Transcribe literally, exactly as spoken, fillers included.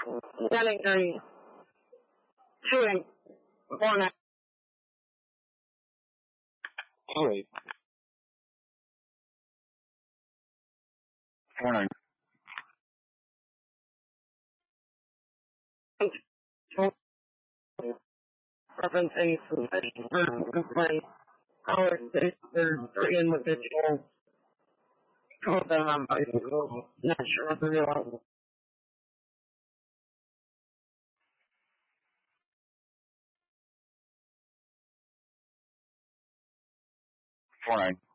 Nine three two eight four nine. Two eight four nine. Referencing suspicion for complaint. Our state there's three individuals. Two of them on bicycle. Not sure if they're real. Four nine.